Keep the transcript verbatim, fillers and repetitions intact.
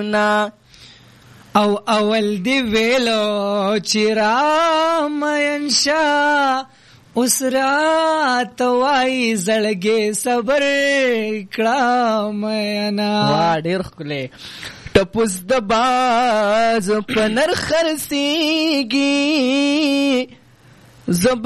ګنا او اول دی ویلو چې را مینشا اوس رات وای زړګې صبر کړه مینا. وا ډېر ښکلی. ټپوس د باز په نر خرڅېږي